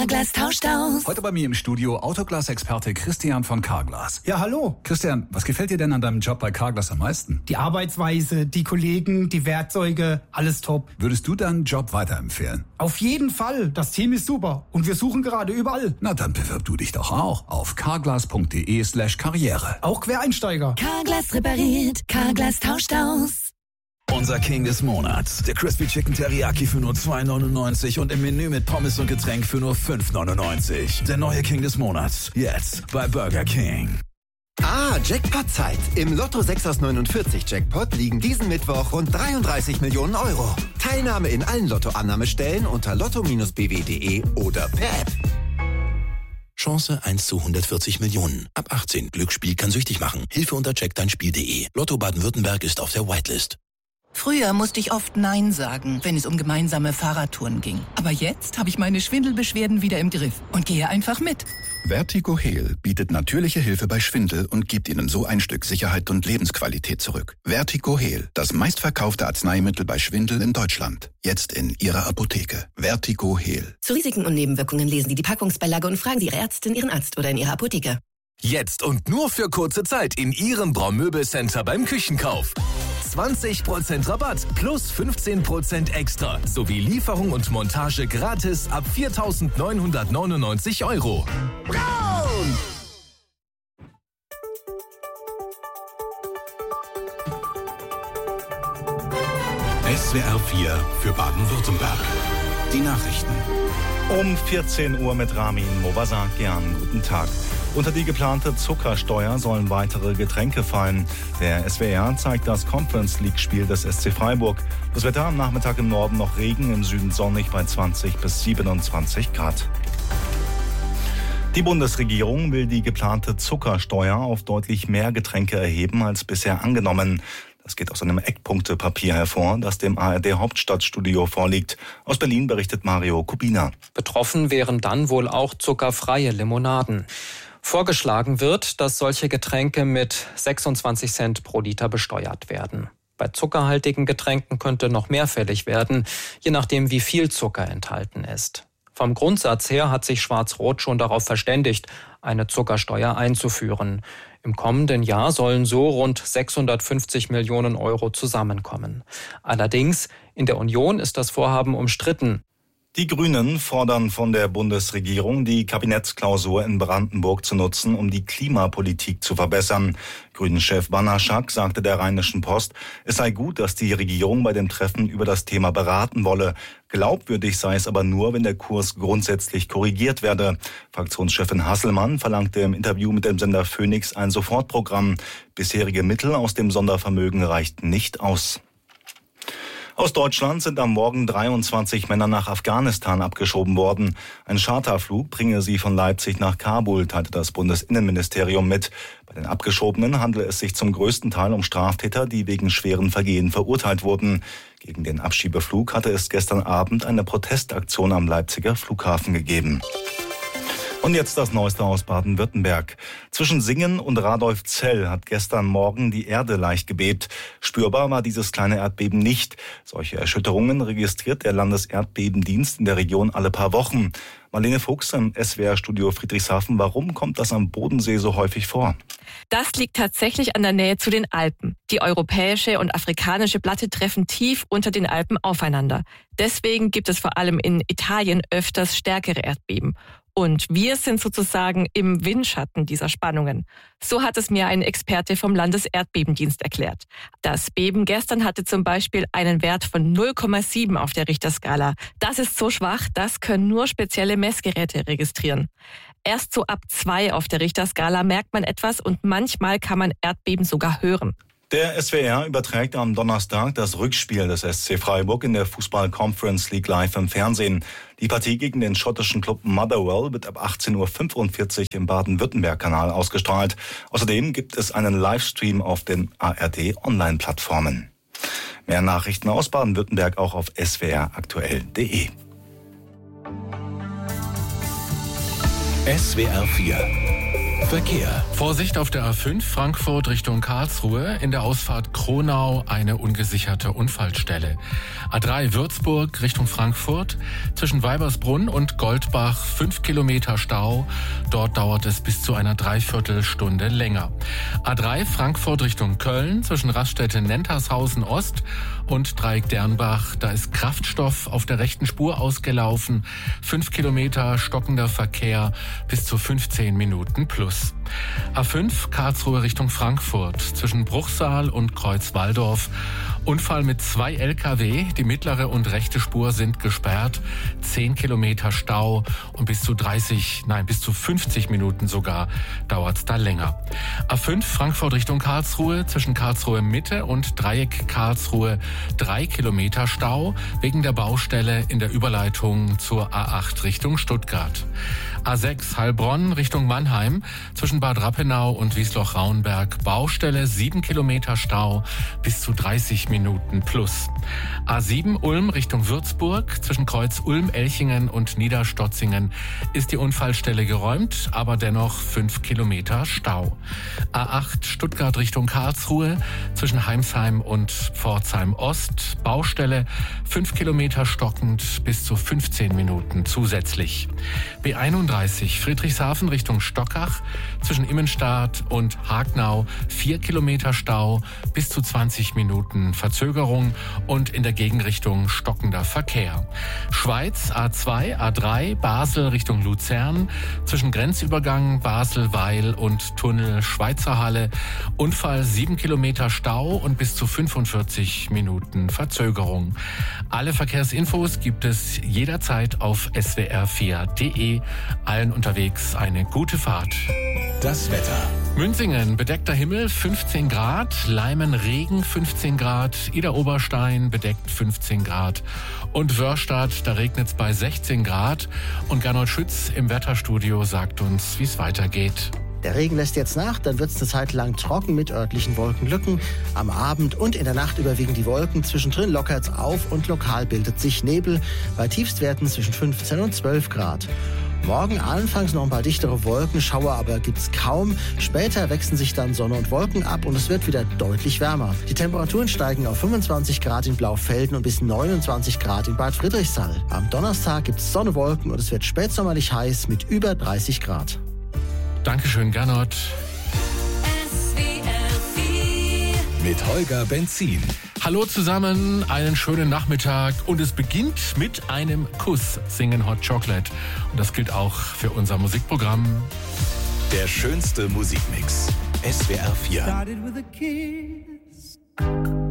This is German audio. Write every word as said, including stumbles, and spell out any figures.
Carglass tauscht aus. Heute bei mir im Studio Autoglas-Experte Christian von Carglass. Ja, hallo. Christian, was gefällt dir denn an deinem Job bei Carglass am meisten? Die Arbeitsweise, die Kollegen, die Werkzeuge, alles top. Würdest du deinen Job weiterempfehlen? Auf jeden Fall. Das Team ist super. Und wir suchen gerade überall. Na, dann bewirb du dich doch auch auf carglass.de slash karriere. Auch Quereinsteiger. Carglass repariert. Carglass tauscht aus. Unser King des Monats. Der Crispy Chicken Teriyaki für nur zwei neunundneunzig und im Menü mit Pommes und Getränk für nur fünf neunundneunzig. Der neue King des Monats. Jetzt bei Burger King. Ah, Jackpot-Zeit. Im Lotto sechs aus neunundvierzig Jackpot liegen diesen Mittwoch rund dreiunddreißig Millionen Euro. Teilnahme in allen Lottoannahmestellen unter lotto b w punkt de oder per App. Chance eins zu hundertvierzig Millionen. Ab achtzehn. Glücksspiel kann süchtig machen. Hilfe unter check dein Spiel punkt de. Lotto Baden-Württemberg ist auf der Whitelist. Früher musste ich oft Nein sagen, wenn es um gemeinsame Fahrradtouren ging. Aber jetzt habe ich meine Schwindelbeschwerden wieder im Griff und gehe einfach mit. Vertigo Heal bietet natürliche Hilfe bei Schwindel und gibt Ihnen so ein Stück Sicherheit und Lebensqualität zurück. Vertigo Heal, das meistverkaufte Arzneimittel bei Schwindel in Deutschland. Jetzt in Ihrer Apotheke. Vertigo Heal. Zu Risiken und Nebenwirkungen lesen Sie die Packungsbeilage und fragen Sie Ihre Ärztin, Ihren Arzt oder in Ihrer Apotheke. Jetzt und nur für kurze Zeit in Ihrem Braumöbelcenter beim Küchenkauf. zwanzig Prozent Rabatt plus fünfzehn Prozent extra sowie Lieferung und Montage gratis ab viertausendneunhundertneunundneunzig Euro. Braun! S W R vier für Baden-Württemberg. Die Nachrichten. Um vierzehn Uhr mit Ramin Mobasakian. Guten Tag. Unter die geplante Zuckersteuer sollen weitere Getränke fallen. Der S W R zeigt das Conference-League-Spiel des S C Freiburg. Das Wetter am Nachmittag im Norden noch Regen, im Süden sonnig bei zwanzig bis siebenundzwanzig Grad. Die Bundesregierung will die geplante Zuckersteuer auf deutlich mehr Getränke erheben als bisher angenommen. Das geht aus einem Eckpunktepapier hervor, das dem A R D-Hauptstadtstudio vorliegt. Aus Berlin berichtet Mario Kubina. Betroffen wären dann wohl auch zuckerfreie Limonaden. Vorgeschlagen wird, dass solche Getränke mit sechsundzwanzig Cent pro Liter besteuert werden. Bei zuckerhaltigen Getränken könnte noch mehr fällig werden, je nachdem wie viel Zucker enthalten ist. Vom Grundsatz her hat sich Schwarz-Rot schon darauf verständigt, eine Zuckersteuer einzuführen. Im kommenden Jahr sollen so rund sechshundertfünfzig Millionen Euro zusammenkommen. Allerdings, in der Union ist das Vorhaben umstritten. Die Grünen fordern von der Bundesregierung, die Kabinettsklausur in Brandenburg zu nutzen, um die Klimapolitik zu verbessern. Grünen-Chef Banaszak sagte der Rheinischen Post, es sei gut, dass die Regierung bei dem Treffen über das Thema beraten wolle. Glaubwürdig sei es aber nur, wenn der Kurs grundsätzlich korrigiert werde. Fraktionschefin Hasselmann verlangte im Interview mit dem Sender Phoenix ein Sofortprogramm. Bisherige Mittel aus dem Sondervermögen reichten nicht aus. Aus Deutschland sind am Morgen dreiundzwanzig Männer nach Afghanistan abgeschoben worden. Ein Charterflug bringe sie von Leipzig nach Kabul, teilte das Bundesinnenministerium mit. Bei den Abgeschobenen handele es sich zum größten Teil um Straftäter, die wegen schweren Vergehen verurteilt wurden. Gegen den Abschiebeflug hatte es gestern Abend eine Protestaktion am Leipziger Flughafen gegeben. Und jetzt das Neueste aus Baden-Württemberg. Zwischen Singen und Radolfzell hat gestern Morgen die Erde leicht gebebt. Spürbar war dieses kleine Erdbeben nicht. Solche Erschütterungen registriert der Landeserdbebendienst in der Region alle paar Wochen. Marlene Fuchs im S W R-Studio Friedrichshafen. Warum kommt das am Bodensee so häufig vor? Das liegt tatsächlich an der Nähe zu den Alpen. Die europäische und afrikanische Platte treffen tief unter den Alpen aufeinander. Deswegen gibt es vor allem in Italien öfters stärkere Erdbeben. Und wir sind sozusagen im Windschatten dieser Spannungen. So hat es mir ein Experte vom Landeserdbebendienst erklärt. Das Beben gestern hatte zum Beispiel einen Wert von null Komma sieben auf der Richterskala. Das ist so schwach, das können nur spezielle Messgeräte registrieren. Erst so ab zwei auf der Richterskala merkt man etwas und manchmal kann man Erdbeben sogar hören. Der S W R überträgt am Donnerstag das Rückspiel des S C Freiburg in der Fußball-Conference League live im Fernsehen. Die Partie gegen den schottischen Club Motherwell wird ab achtzehn Uhr fünfundvierzig im Baden-Württemberg-Kanal ausgestrahlt. Außerdem gibt es einen Livestream auf den A R D-Online-Plattformen. Mehr Nachrichten aus Baden-Württemberg auch auf s w r aktuell punkt de. S W R vier Verkehr. Vorsicht auf der A fünf Frankfurt Richtung Karlsruhe. In der Ausfahrt Kronau eine ungesicherte Unfallstelle. A drei Würzburg Richtung Frankfurt. Zwischen Weibersbrunn und Goldbach fünf Kilometer Stau. Dort dauert es bis zu einer Dreiviertelstunde länger. A drei Frankfurt Richtung Köln. Zwischen Raststätte Nentershausen Ost und Dreieck Dernbach. Da ist Kraftstoff auf der rechten Spur ausgelaufen. Fünf Kilometer stockender Verkehr bis zu fünfzehn Minuten plus. A fünf Karlsruhe Richtung Frankfurt. Zwischen Bruchsal und Kreuz-Walldorf. Unfall mit zwei L K W. Die mittlere und rechte Spur sind gesperrt. Zehn Kilometer Stau und bis zu dreißig, nein, bis zu fünfzig Minuten sogar dauert es da länger. A fünf Frankfurt Richtung Karlsruhe. Zwischen Karlsruhe Mitte und Dreieck Karlsruhe drei Kilometer Stau wegen der Baustelle in der Überleitung zur A acht Richtung Stuttgart. A sechs Heilbronn Richtung Mannheim. Zwischen Bad Rappenau und Wiesloch-Rauenberg Baustelle, sieben Kilometer Stau bis zu dreißig Minuten plus. A sieben Ulm Richtung Würzburg. Zwischen Kreuz Ulm-Elchingen und Niederstotzingen ist die Unfallstelle geräumt, aber dennoch fünf Kilometer Stau. A acht Stuttgart Richtung Karlsruhe. Zwischen Heimsheim und Pforzheim Ost Baustelle, fünf Kilometer stockend bis zu fünfzehn Minuten zusätzlich. B einunddreißig Friedrichshafen Richtung Stockach. Zwischen Immenstadt und Hagnau vier Kilometer Stau bis zu zwanzig Minuten Verzögerung und in der Gegenrichtung stockender Verkehr. Schweiz A zwei, A drei Basel Richtung Luzern. Zwischen Grenzübergang Basel-Weil und Tunnel Schweizerhalle. Unfall sieben Kilometer Stau und bis zu fünfundvierzig Minuten Verzögerung. Alle Verkehrsinfos gibt es jederzeit auf S W R vier punkt de. Allen unterwegs eine gute Fahrt. Das Wetter. Münzingen, bedeckter Himmel, fünfzehn Grad. Leimen, Regen, fünfzehn Grad. Idar-Oberstein, bedeckt, fünfzehn Grad. Und Wörstadt, da regnet es bei sechzehn Grad. Und Gernot Schütz im Wetterstudio sagt uns, wie es weitergeht. Der Regen lässt jetzt nach, dann wird es eine Zeit lang trocken mit örtlichen Wolkenlücken. Am Abend und in der Nacht überwiegen die Wolken. Zwischendrin lockert es auf und lokal bildet sich Nebel. Bei Tiefstwerten zwischen fünfzehn und zwölf Grad. Morgen anfangs noch ein paar dichtere Wolkenschauer, aber gibt's kaum. Später wechseln sich dann Sonne und Wolken ab und es wird wieder deutlich wärmer. Die Temperaturen steigen auf fünfundzwanzig Grad in Blaufelden und bis neunundzwanzig Grad in Bad Friedrichshall. Am Donnerstag gibt's Sonne, Wolken und es wird spätsommerlich heiß mit über dreißig Grad. Dankeschön, Gernot. Mit Holger Benzin. Hallo zusammen, einen schönen Nachmittag und es beginnt mit einem Kuss, Singen Hot Chocolate. Und das gilt auch für unser Musikprogramm. Der schönste Musikmix. S W R vier. Started with a kiss.